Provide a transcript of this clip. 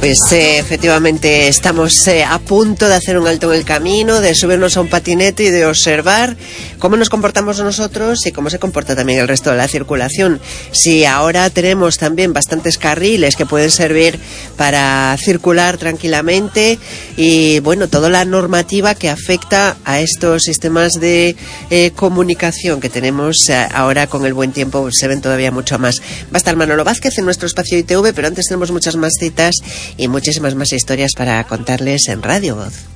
Pues efectivamente estamos a punto de hacer un alto en el camino, de subirnos a un patinete y de observar cómo nos comportamos nosotros y cómo se comporta también el resto de la circulación. Si ahora tenemos también bastantes carriles que pueden servir para circular tranquilamente y bueno, toda la normativa que afecta a estos sistemas de comunicación que tenemos ahora con el buen tiempo se ven todavía mucho más. Va a estar Manolo Vázquez en nuestro espacio ITV, pero antes tenemos muchas más citas y muchísimas más historias para contarles en Radio Voz.